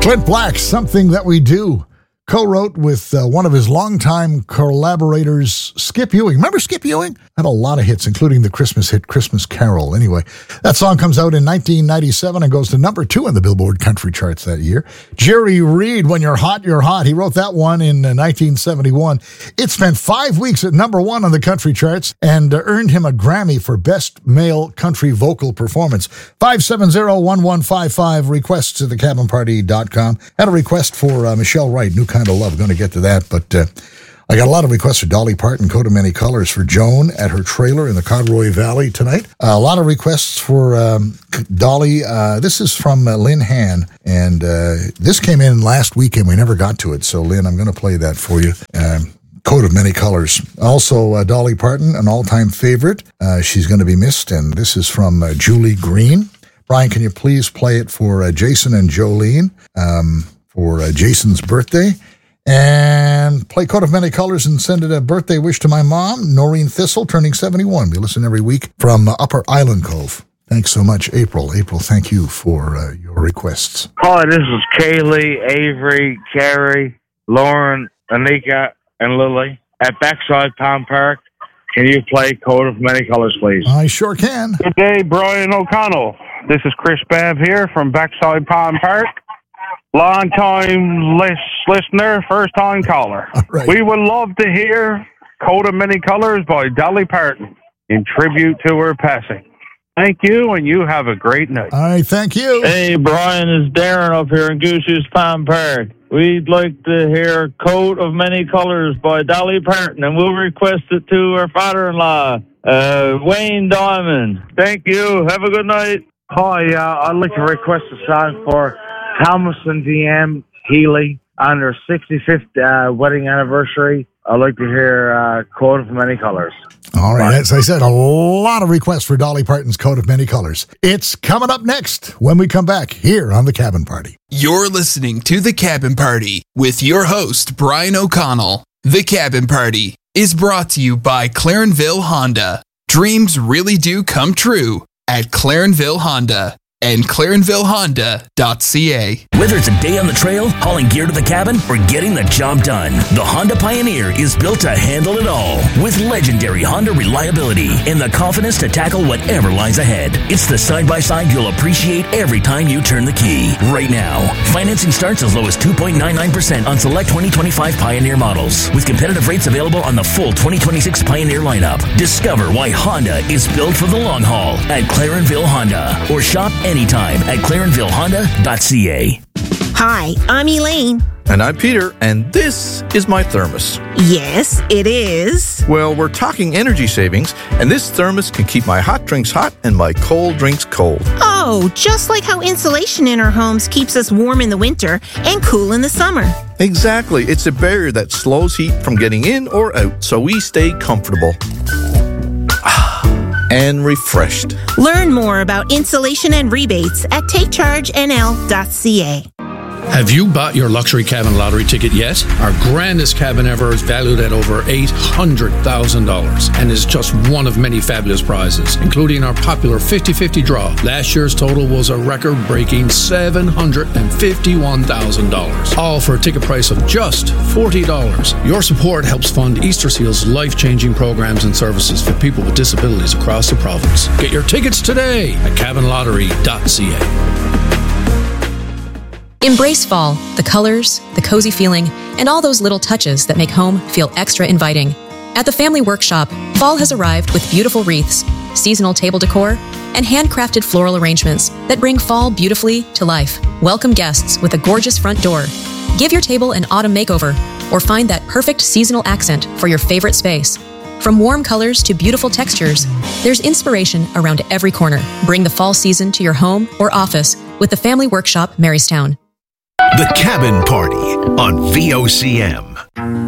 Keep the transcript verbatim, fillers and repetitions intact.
Clint Black, Something That We Do, co-wrote with uh, one of his longtime collaborators, Skip Ewing. Remember Skip Ewing? Had a lot of hits, including the Christmas hit Christmas Carol. Anyway, that song comes out in nineteen ninety-seven and goes to number two in the Billboard country charts that year. Jerry Reed, When You're Hot, You're Hot. He wrote that one in uh, nineteen seventy-one. It spent five weeks at number one on the country charts and uh, earned him a Grammy for Best Male Country Vocal Performance. five seven zero, one one five five, requests at the cabin party dot com. Had a request for uh, Michelle Wright, New Kind of Love. Going to get to that, but uh, I got a lot of requests for Dolly Parton, Coat of Many Colors, for Joan at her trailer in the Conroy Valley tonight. Uh, a lot of requests for um, Dolly. Uh, this is from uh, Lynn Han, and uh, this came in last weekend. We never got to it, so Lynn, I'm going to play that for you. Um, Coat of Many Colors. Also, uh, Dolly Parton, an all-time favorite. Uh, she's going to be missed, and this is from uh, Julie Green. Brian, can you please play it for uh, Jason and Jolene um, for uh, Jason's birthday? And play Coat of Many Colors and send it a birthday wish to my mom, Noreen Thistle, turning seventy-one. We listen every week from uh, Upper Island Cove. Thanks so much, April. April, thank you for uh, your requests. Hi, this is Kaylee, Avery, Carrie, Lauren, Anika, and Lily at Backside Palm Park. Can you play Coat of Many Colors, please? I sure can. Good day, Brian O'Connell. This is Chris Babb here from Backside Palm Park. Long-time lis- listener, first-time caller. Right. We would love to hear Coat of Many Colors by Dolly Parton in tribute to her passing. Thank you, and you have a great night. All right, thank you. Hey, Brian, it's Darren up here in Goosey's Palm Park. We'd like to hear Coat of Many Colors by Dolly Parton, and we'll request it to her father-in-law, uh, Wayne Diamond. Thank you. Have a good night. Hi, uh, I'd like to request a song for Thomas and Deanne Healy on their sixty-fifth uh, wedding anniversary. I'd like to hear uh, Coat of Many Colors. All right, as I said, a lot of requests for Dolly Parton's Coat of Many Colors. It's coming up next when we come back here on The Cabin Party. You're listening to The Cabin Party with your host, Brian O'Connell. The Cabin Party is brought to you by Clarenville Honda. Dreams really do come true at Clarenville Honda and clarenville honda dot c a. Whether it's a day on the trail, hauling gear to the cabin, or getting the job done, the Honda Pioneer is built to handle it all. With legendary Honda reliability and the confidence to tackle whatever lies ahead. It's the side-by-side you'll appreciate every time you turn the key. Right now, financing starts as low as two point nine nine percent on select twenty twenty-five Pioneer models, with competitive rates available on the full twenty twenty-six Pioneer lineup. Discover why Honda is built for the long haul at Clarenville Honda, or shop anytime at clarenville honda dot c a. Hi, I'm Elaine. And I'm Peter, and this is my thermos. Yes, it is. Well, we're talking energy savings, and this thermos can keep my hot drinks hot and my cold drinks cold. Oh, just like how insulation in our homes keeps us warm in the winter and cool in the summer. Exactly. It's a barrier that slows heat from getting in or out, so we stay comfortable and refreshed. Learn more about insulation and rebates at take charge n l dot c a. Have you bought your luxury cabin lottery ticket yet? Our grandest cabin ever is valued at over eight hundred thousand dollars and is just one of many fabulous prizes, including our popular fifty-fifty draw. Last year's total was a record-breaking seven hundred fifty-one thousand dollars, all for a ticket price of just forty dollars. Your support helps fund Easter Seal's life-changing programs and services for people with disabilities across the province. Get your tickets today at cabin lottery dot c a. Embrace fall, the colors, the cozy feeling, and all those little touches that make home feel extra inviting. At the Family Workshop, fall has arrived with beautiful wreaths, seasonal table decor, and handcrafted floral arrangements that bring fall beautifully to life. Welcome guests with a gorgeous front door. Give your table an autumn makeover, or find that perfect seasonal accent for your favorite space. From warm colors to beautiful textures, there's inspiration around every corner. Bring the fall season to your home or office with the Family Workshop, Marystown. The Cabin Party on V O C M.